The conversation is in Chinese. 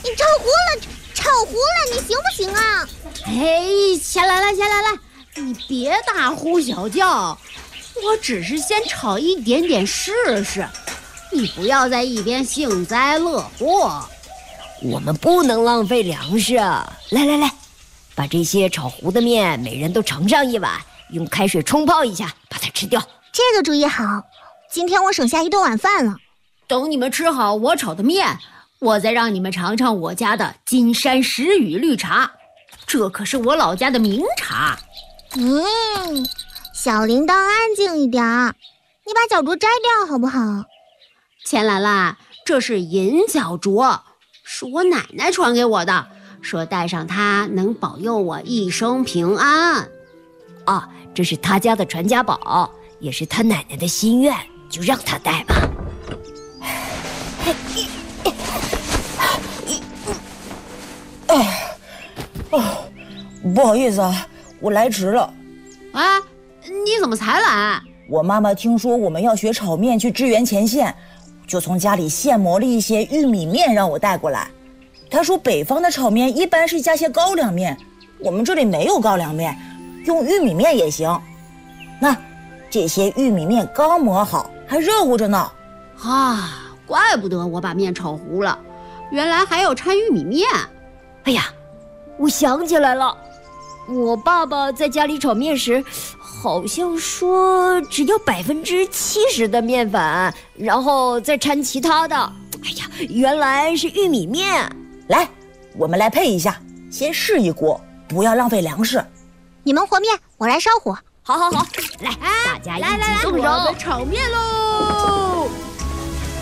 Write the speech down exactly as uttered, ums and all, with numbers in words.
你炒糊了，炒糊了，你行不行啊？ 哎，下来了，下来了，你别大呼小叫，我只是先炒一点点试试，你不要在一边幸灾乐祸。 我们不能浪费粮食啊！来来来，把这些炒糊的面每人都盛上一碗，用开水冲泡一下，把它吃掉。 这个主意好，今天我省下一顿晚饭了。 等你们吃好我炒的面，我再让你们尝尝我家的金山石雨绿茶，这可是我老家的名茶。 嗯，小铃铛安静一点儿，你把脚镯摘掉好不好？ 钱兰兰，这是银脚镯，是我奶奶传给我的，说戴上它能保佑我一生平安。 啊，这是他家的传家宝，也是他奶奶的心愿，就让他戴吧。 哦，不好意思啊，我来迟了。 哎，你怎么才来？ 我妈妈听说我们要学炒面去支援前线，就从家里现磨了一些玉米面让我带过来。她说北方的炒面一般是加些高粱面，我们这里没有高粱面，用玉米面也行。那这些玉米面刚磨好，还热乎着呢。 啊，怪不得我把面炒糊了，原来还要掺玉米面。 哎呀，我想起来了，我爸爸在家里炒面时，好像说只要百分之七十的面粉，然后再掺其他的。哎呀，原来是玉米面。 来，我们来配一下，先试一锅，不要浪费粮食。 你们和面，我来烧火。 好好好，来，大家一起动手， 我们炒面喽！